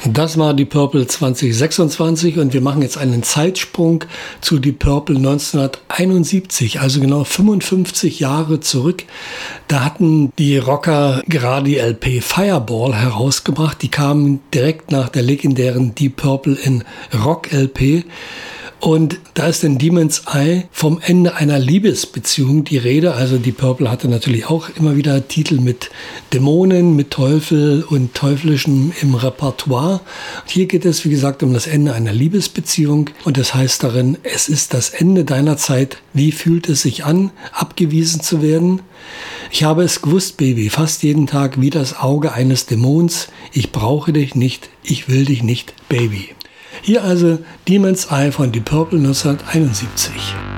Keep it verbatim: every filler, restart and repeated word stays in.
Das war Deep Purple zwanzig sechsundzwanzig und wir machen jetzt einen Zeitsprung zu Deep Purple neunzehnhunderteinundsiebzig, also genau fünfundfünfzig Jahre zurück. Da hatten die Rocker gerade die L P Fireball herausgebracht. Die kam direkt nach der legendären Deep Purple in Rock L P. Und da ist in Demon's Eye vom Ende einer Liebesbeziehung die Rede. Also Deep Purple hatte natürlich auch immer wieder Titel mit Dämonen, mit Teufel und Teuflischem im Repertoire. Hier geht es, wie gesagt, um das Ende einer Liebesbeziehung. Und das heißt darin, es ist das Ende deiner Zeit. Wie fühlt es sich an, abgewiesen zu werden? Ich habe es gewusst, Baby, fast jeden Tag wie das Auge eines Dämons. Ich brauche dich nicht, ich will dich nicht, Baby. Hier also Demon's Eye von Deep Purple neunzehnhunderteinundsiebzig.